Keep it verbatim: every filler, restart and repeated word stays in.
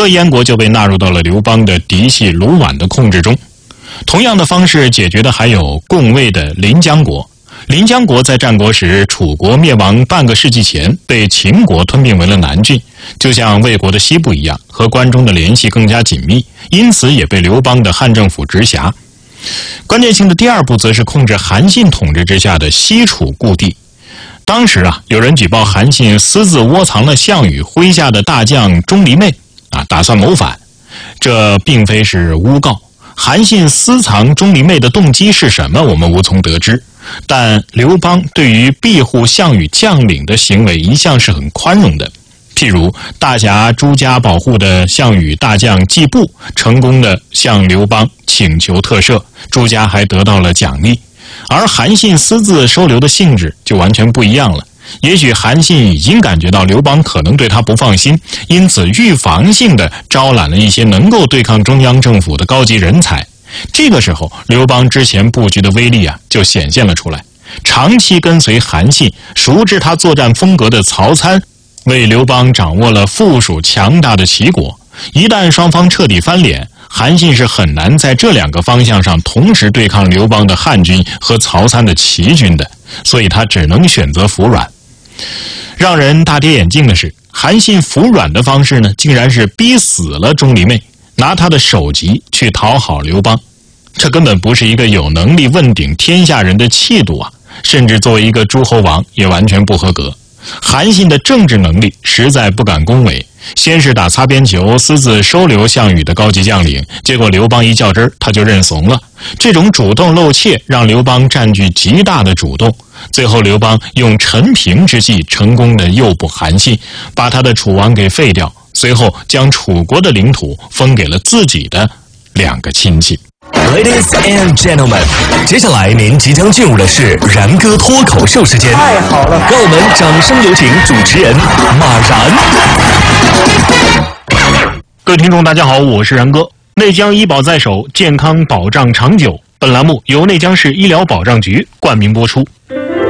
个燕国就被纳入到了刘邦的嫡系卢绾的控制中。同样的方式解决的还有共魏的临江国。临江国在战国时楚国灭亡半个世纪前被秦国吞并为了南郡，就像魏国的西部一样，和关中的联系更加紧密，因此也被刘邦的汉政府直辖。关键性的第二步则是控制韩信统治之下的西楚故地。当时啊，有人举报韩信私自窝藏了项羽麾下的大将钟离昧啊，打算谋反。这并非是诬告，韩信私藏钟离昧的动机是什么，我们无从得知。但刘邦对于庇护项羽将领的行为一向是很宽容的，譬如大侠朱家保护的项羽大将季布成功的向刘邦请求特赦，朱家还得到了奖励。而韩信私自收留的性质就完全不一样了。也许韩信已经感觉到刘邦可能对他不放心，因此预防性的招揽了一些能够对抗中央政府的高级人才。这个时候，刘邦之前布局的威力啊，就显现了出来。长期跟随韩信、熟知他作战风格的曹参，为刘邦掌握了附属强大的齐国。一旦双方彻底翻脸，韩信是很难在这两个方向上同时对抗刘邦的汉军和曹参的齐军的，所以他只能选择服软。让人大跌眼镜的是，韩信服软的方式呢，竟然是逼死了钟离昧，拿他的首级去讨好刘邦。这根本不是一个有能力问鼎天下人的气度啊，甚至作为一个诸侯王也完全不合格。韩信的政治能力实在不敢恭维，先是打擦边球，私自收留项羽的高级将领，结果刘邦一较真儿，他就认怂了。这种主动露怯让刘邦占据极大的主动，最后刘邦用陈平之计成功的诱捕韩信，把他的楚王给废掉，随后将楚国的领土分给了自己的两个亲戚。 Ladies and gentlemen， 接下来您即将进入的是然哥脱口秀时间。 太好了， 让我们掌声有请主持人马然。 各位听众大家好，我是然哥。内江医保在手，健康保障长久。本栏目由内江市医疗保障局冠名播出。